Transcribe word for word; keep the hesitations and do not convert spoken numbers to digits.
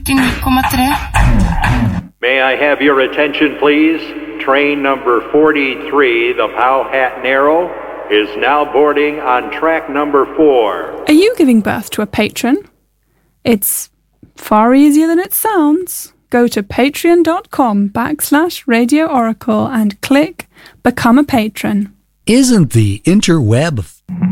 nittionio komma tre. May I have your attention, please? Train number forty-three, the Powhatan Arrow, is now boarding on track number four. Are you giving birth to a patron? It's far easier than it sounds. Go to patreon.com backslash Radio Oracle and click Become a Patron. Isn't the interweb